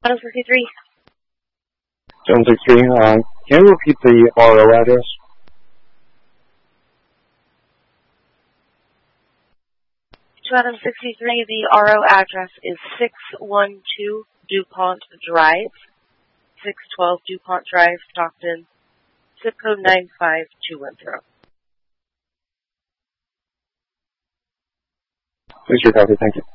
763. 763. Can you repeat the RO address? Adam 63, the RO address is 612 DuPont Drive, 612 DuPont Drive, Stockton, zip code 95210. Please copy, thank you.